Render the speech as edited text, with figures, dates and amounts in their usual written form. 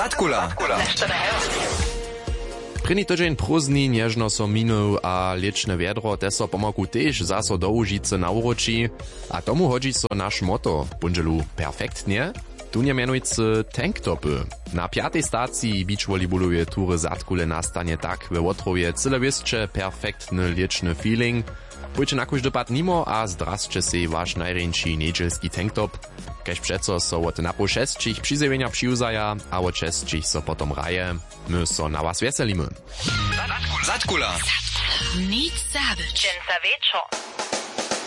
Zatkula. První tydzień prózdni niežno so minul a liečne viedro te so pomoku tež zaso do Łužice na uroči a tomu hodzi so naš moto v bunželu perfektnie. Tu nie mianujcy tanktopy. Na 5. stacji beachvolleyballuje tury Zatkule nastanie tak we Łotrowie cylewisće perfektny liečny feeling. Pójdzie na każdy pad nimo a zdrasće se wasz najrjeńší niedzielski tanktop. Kaž přeco so od napo 6 přizjewienia přiuzaja a od 6 so potom raje. My so na was veselimy. Zatkula. Nic zabyć. Dżęca wieczor.